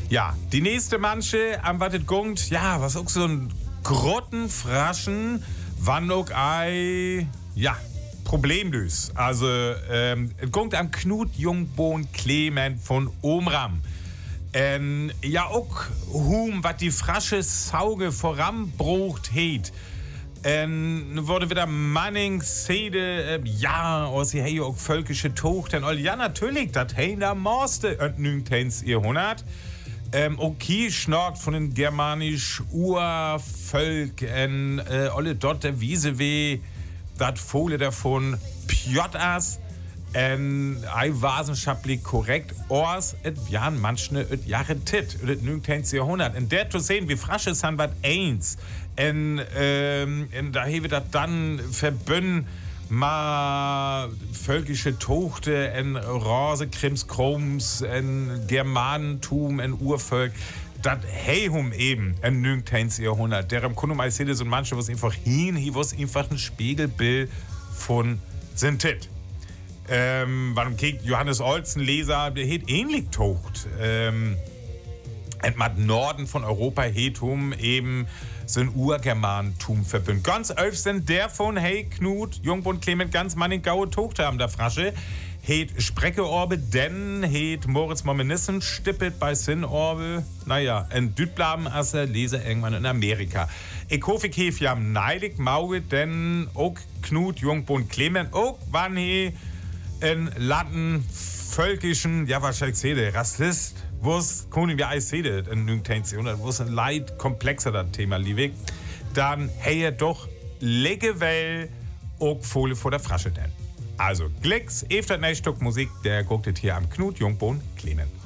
Ja, die nächste Manche am Wattet gungt, ja, was auch so ein Grottenfraschen, wann auch ja, problemlos. Also, es gungt am Knut Jungbohn Clement von Omram. Ja, auch wat die frasche Sauge voranbrucht heet. Wurde wieder Manning, Sede, ja, aus die hey auch völkische Tochter. Ja, natürlich, das hey da Morste und 19. Jahrhundert. Okay, schnorkt von den germanisch Urvölk, alle dort der Wiese weh, dat Fohle davon, Pjotters, wissenschaftlich korrekt, Ors, et Jan manchne et Jahre tit, et 19. Jahrhundert. Und der zu sehen, wie frasch es han wat eins, da hewe dat dann verbünden, ma völkische Tochter, Rose, Krimskroms, Germanentum, Urvölk, das hehum eben in 19. Jahrhundert. Darum können wir sehen, so manche, was einfach was einfach ein Spiegelbild von sind tit. Warum kriegt Johannes Olsen Leser, der het ähnlich tocht. Mit Norden von Europa hetum eben sind Urgermantum verbündet. Ganz öf sind der von hey Knut Jungbund Clement ganz mannig gaue Tochter am der Frasche. Het Spreckeorbe, denn het Moritz Momenissen stippet bei Sinnorbe. Naja, in Dütblaben asse lese irgendwann in Amerika. Ich hoffe, ich hef ja neidig Mauge, denn auch Knut Jungbund Clement, auch wann he in Latten völkischen, ja wahrscheinlich sehe Rassist, wo's können wir alles sehen in 19. Jahrhundert, wo's ein Leid komplexer das Thema liebig, dann hey doch lege well auch Folie vor der Frasche denn. Also, Glicks, efter Nächstück Musik, der guckt hier am Knut Jungbohn Clement.